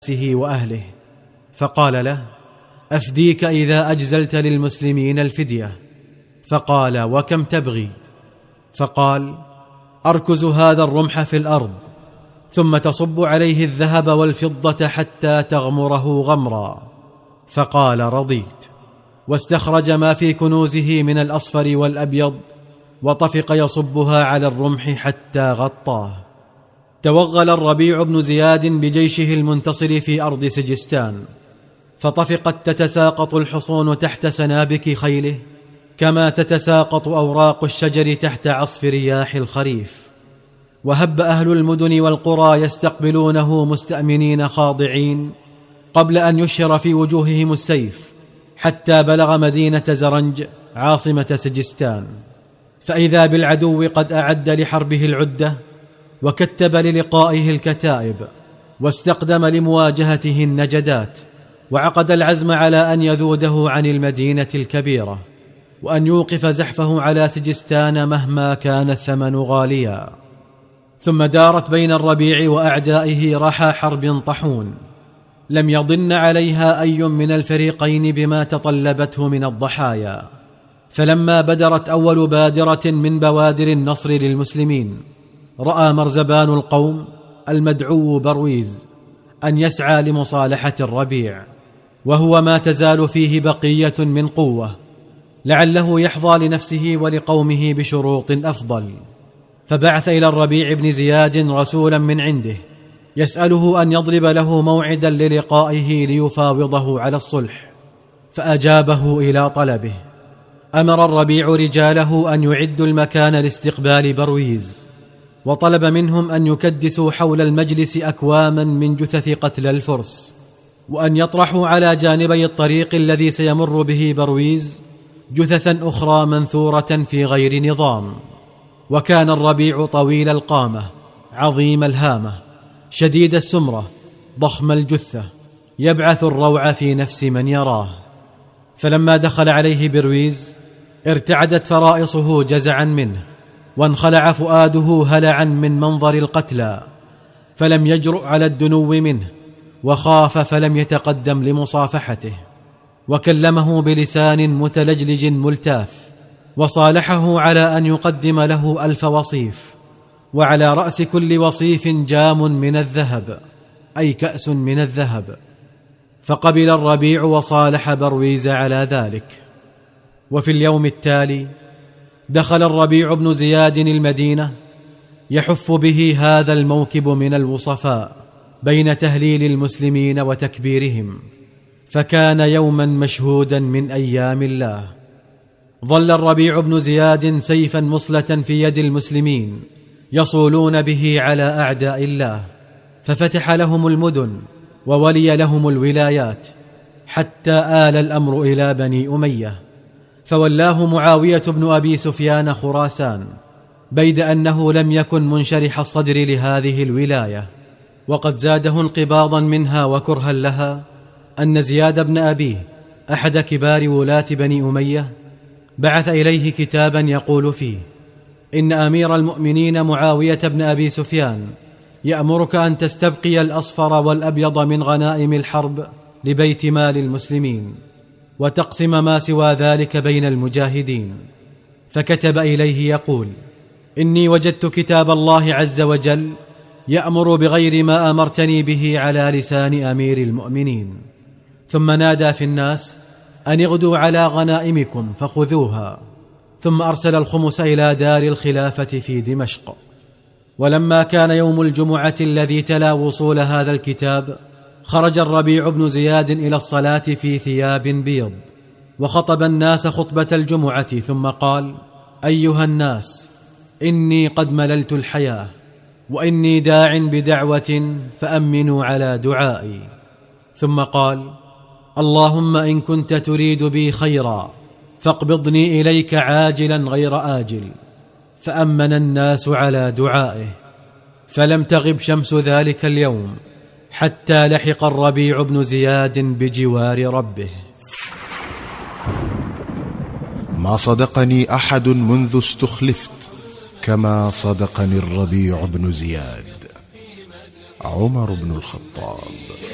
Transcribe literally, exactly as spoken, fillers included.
نفسه وأهله، فقال له: أفديك إذا أجزلت للمسلمين الفدية. فقال: وكم تبغي؟ فقال: أركز هذا الرمح في الأرض، ثم تصب عليه الذهب والفضة حتى تغمره غمرا. فقال: رضيت. واستخرج ما في كنوزه من الأصفر والأبيض، وطفق يصبها على الرمح حتى غطاه. توغل الربيع بن زياد بجيشه المنتصر في أرض سجستان، فطفقت تتساقط الحصون تحت سنابك خيله كما تتساقط أوراق الشجر تحت عصف رياح الخريف. وهب أهل المدن والقرى يستقبلونه مستأمنين خاضعين قبل أن يشهر في وجوههم السيف، حتى بلغ مدينة زرنج عاصمة سجستان، فإذا بالعدو قد أعد لحربه العدة، وكتب للقائه الكتائب، واستقدم لمواجهته النجدات، وعقد العزم على أن يذوده عن المدينة الكبيرة، وأن يوقف زحفه على سجستان مهما كان الثمن غاليا. ثم دارت بين الربيع وأعدائه رحى حرب طحون، لم يضن عليها أي من الفريقين بما تطلبته من الضحايا. فلما بدرت أول بادرة من بوادر النصر للمسلمين، رأى مرزبان القوم المدعو برويز أن يسعى لمصالحة الربيع، وهو ما تزال فيه بقية من قوة، لعله يحظى لنفسه ولقومه بشروط أفضل. فبعث إلى الربيع بن زياد رسولا من عنده يسأله أن يضرب له موعدا للقائه ليفاوضه على الصلح، فأجابه إلى طلبه. أمر الربيع رجاله أن يعدوا المكان لاستقبال برويز، وطلب منهم أن يكدسوا حول المجلس أكواما من جثث قتل الفرس، وأن يطرحوا على جانبي الطريق الذي سيمر به برويز جثثا أخرى منثورة في غير نظام. وكان الربيع طويل القامة عظيم الهامة شديد السمرة ضخم الجثة، يبعث الروع في نفس من يراه. فلما دخل عليه برويز ارتعدت فرائصه جزعا منه، وانخلع فؤاده هلعا من منظر القتلى، فلم يجرؤ على الدنو منه، وخاف فلم يتقدم لمصافحته. وكلمه بلسان متلجلج ملتاث، وصالحه على أن يقدم له ألف وصيف، وعلى رأس كل وصيف جام من الذهب، أي كأس من الذهب. فقبل الربيع وصالح برويز على ذلك. وفي اليوم التالي دخل الربيع بن زياد المدينة يحف به هذا الموكب من الوصفاء بين تهليل المسلمين وتكبيرهم، فكان يوما مشهودا من أيام الله. ظل الربيع بن زياد سيفا مصلة في يد المسلمين يصولون به على أعداء الله، ففتح لهم المدن وولي لهم الولايات، حتى آل الأمر إلى بني أمية، فولاه معاوية بن أبي سفيان خراسان، بيد أنه لم يكن منشرح الصدر لهذه الولاية. وقد زاده انقباضا منها وكرها لها أن زياد بن أبيه أحد كبار ولاة بني أمية بعث إليه كتابا يقول فيه: إن أمير المؤمنين معاوية بن أبي سفيان يأمرك أن تستبقي الأصفر والأبيض من غنائم الحرب لبيت مال المسلمين، وتقسم ما سوى ذلك بين المجاهدين. فكتب إليه يقول: إني وجدت كتاب الله عز وجل يأمر بغير ما أمرتني به على لسان أمير المؤمنين. ثم نادى في الناس أن اغدوا على غنائمكم فخذوها، ثم أرسل الخمس إلى دار الخلافة في دمشق. ولما كان يوم الجمعة الذي تلا وصول هذا الكتاب، خرج الربيع بن زياد إلى الصلاة في ثياب بيض، وخطب الناس خطبة الجمعة، ثم قال: أيها الناس، إني قد مللت الحياة، وإني داع بدعوة فأمنوا على دعائي. ثم قال: اللهم إن كنت تريد بي خيرا فاقبضني إليك عاجلا غير آجل. فأمن الناس على دعائه، فلم تغب شمس ذلك اليوم حتى لحق الربيع بن زياد بجوار ربه. ما صدقني أحد منذ استخلفت كما صدقني الربيع بن زياد. عمر بن الخطاب.